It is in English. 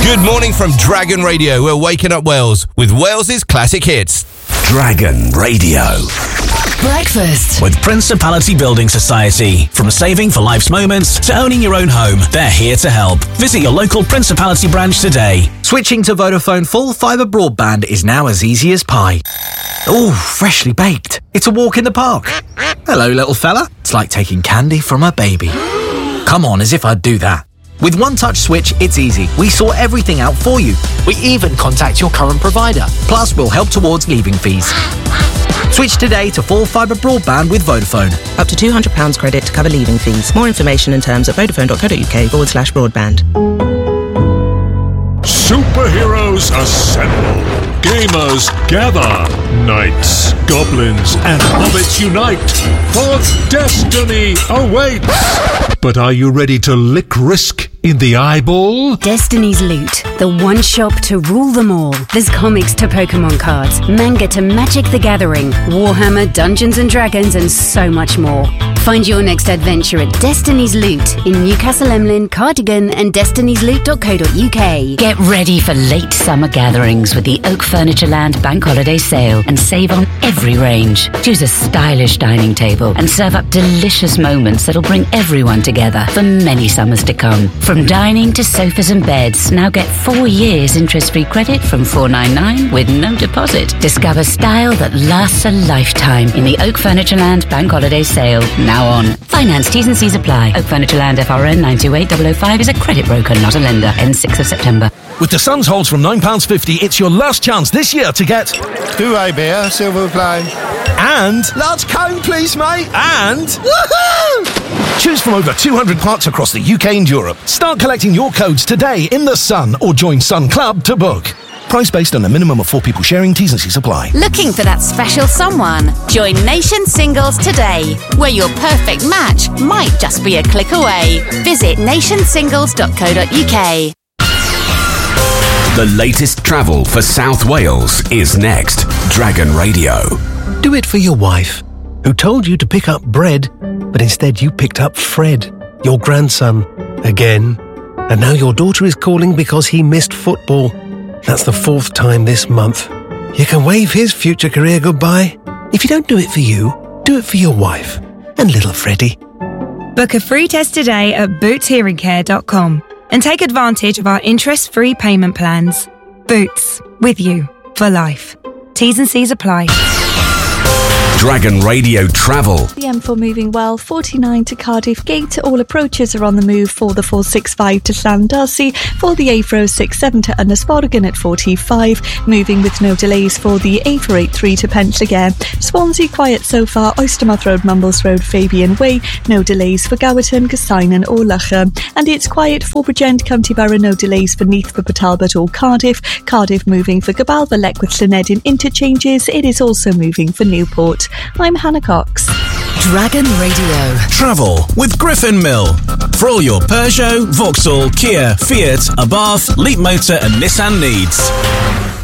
Good morning from Dragon Radio. We're waking up Wales with Wales's classic hits. Dragon Radio. Breakfast With Principality Building Society. From saving for life's moments to owning your own home, they're here to help. Visit your local Principality branch today. Switching to Vodafone full fibre broadband is now as easy as pie. Ooh, freshly baked. It's a walk in the park. Hello, little fella. It's like taking candy from a baby. Come on, as if I'd do that. With One Touch Switch, it's easy. We sort everything out for you. We even contact your current provider. Plus, we'll help towards leaving fees. Switch today to full fibre broadband with Vodafone. Up to £200 credit to cover leaving fees. More information and terms at vodafone.co.uk/broadband. Superheroes assemble. Gamers gather. Knights, goblins, and hobbits unite. For destiny awaits. But are you ready to lick risk in the eyeball? Destiny's Loot, the one shop to rule them all. There's comics to Pokemon cards, manga to Magic the Gathering, Warhammer, Dungeons and Dragons, and so much more. Find your next adventure at Destiny's Loot in Newcastle Emlyn, Cardigan, and destiny'sloot.co.uk. Get ready for late summer gatherings with the Oak Furnitureland Bank Holiday Sale and save on every range. Choose a stylish dining table and serve up delicious moments that'll bring everyone together for many summers to come. From dining to sofas and beds, now get 4 years interest-free credit from $4.99 with no deposit. Discover style that lasts a lifetime in the Oak Furnitureland Bank Holiday Sale, now on. Finance T's and C's apply. Oak Furnitureland FRN 928005 is a credit broker, not a lender. Ends 6th of September. With the Suns holds from £9.50, it's your last chance this year to get... Duvet beer, silver play. And... Large cone, please, mate. And... Woohoo! Choose from over 200 parks across the UK and Europe. Start collecting your codes today in the Sun or join Sun Club to book. Price based on a minimum of 4 people sharing. T's and C's apply. Looking for that special someone? Join Nation Singles today, where your perfect match might just be a click away. Visit nationsingles.co.uk. The latest travel for South Wales is next. Dragon Radio. Do it for your wife, who told you to pick up bread, but instead you picked up Fred, your grandson, again. And now your daughter is calling because he missed football. That's the 4th time this month. You can wave his future career goodbye. If you don't do it for you, do it for your wife and little Freddie. Book a free test today at bootshearingcare.com and take advantage of our interest-free payment plans. Boots, with you for life. T's and C's apply. Dragon Radio Travel. The M4 moving well, 49 to Cardiff Gate. All approaches are on the move for the 465 to Llandarcy, for the A467 to Ynysforgan at 45, moving with no delays for the A483 to Penllygare. Swansea quiet so far, Oystermouth Road, Mumbles Road, Fabian Way, no delays for Gowerton, Gysainen or Loughor. And it's quiet for Bridgend, County Borough, no delays for Neath, for Talbot or Cardiff. Cardiff moving for Gabalva, Leckwith, Llanedin interchanges. It is also moving for Newport. I'm Hannah Cox. Dragon Radio. Travel with Griffin Mill. For all your Peugeot, Vauxhall, Kia, Fiat, Abarth, Leapmotor and Nissan needs.